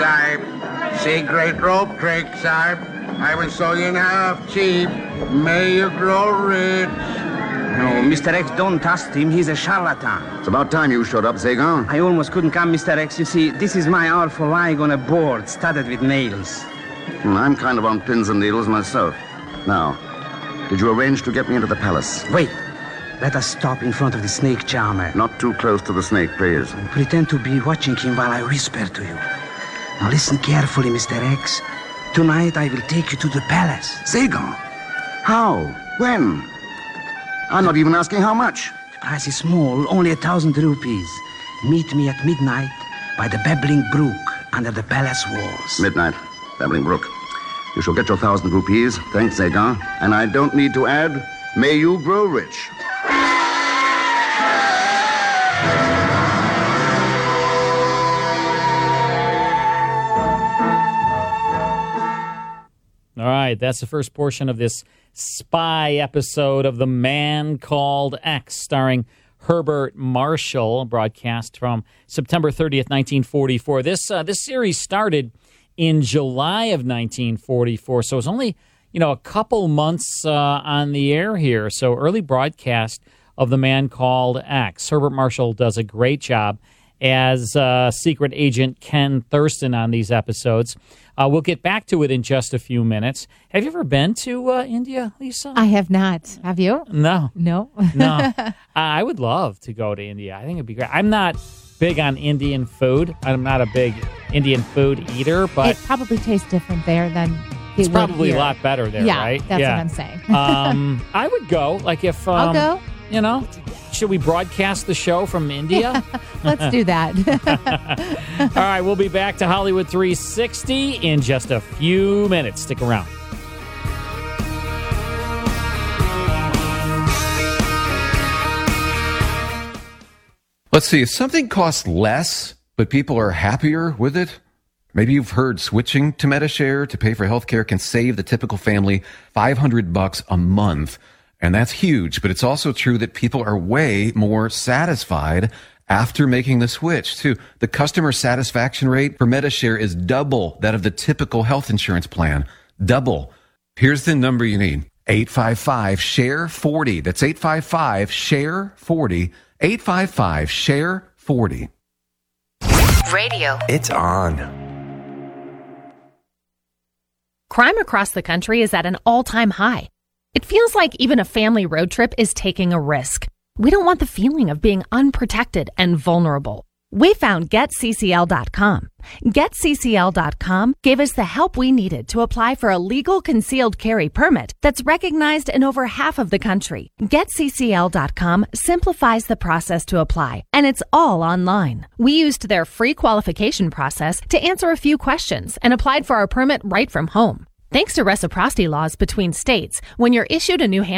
sahib. Secret rope trick, sahib. I will show you in half cheap. May you grow rich. No, Mr. X, don't trust him. He's a charlatan. It's about time you showed up, Zagan. I almost couldn't come, Mr. X. You see, this is my hour for lying on a board studded with nails. I'm kind of on pins and needles myself. Now, did you arrange to get me into the palace? Wait. Let us stop in front of the snake charmer. Not too close to the snake, please. Pretend to be watching him while I whisper to you. Now listen carefully, Mr. X. Tonight I will take you to the palace. Zagan? How? When? I'm not even asking how much. The price is small, only 1,000 rupees. Meet me at midnight by the Babbling Brook under the palace walls. Midnight, Babbling Brook. You shall get your 1,000 rupees. Thanks, Zagan. And I don't need to add, may you grow rich. All right, that's the first portion of this spy episode of The Man Called X, starring Herbert Marshall, broadcast from September 30th, 1944. This series started in July of 1944, so it's only, a couple months on the air here. So early broadcast of The Man Called X. Herbert Marshall does a great job as secret agent Ken Thurston on these episodes. We'll get back to it in just a few minutes. Have you ever been to India, Lisa? I have not. Have you? No. No? No. I would love to go to India. I think it'd be great. I'm not big on Indian food. I'm not a big Indian food eater, but it probably tastes different there than it's probably a lot better there, right? That's what I'm saying. I would go. Like if I'll go. Should we broadcast the show from India? Let's do that. All right, we'll be back to Hollywood 360 in just a few minutes. Stick around. Let's see, if something costs less, but people are happier with it, maybe you've heard switching to Medi-Share to pay for healthcare can save the typical family $500 a month. And that's huge, but it's also true that people are way more satisfied after making the switch, too. The customer satisfaction rate for Medi-Share is double that of the typical health insurance plan. Double. Here's the number you need. 855-SHARE-40. That's 855-SHARE-40. 855-SHARE-40. Radio. It's on. Crime across the country is at an all-time high. It feels like even a family road trip is taking a risk. We don't want the feeling of being unprotected and vulnerable. We found GetCCL.com. GetCCL.com gave us the help we needed to apply for a legal concealed carry permit that's recognized in over half of the country. GetCCL.com simplifies the process to apply, and it's all online. We used their free qualification process to answer a few questions and applied for our permit right from home. Thanks to reciprocity laws between states, when you're issued a new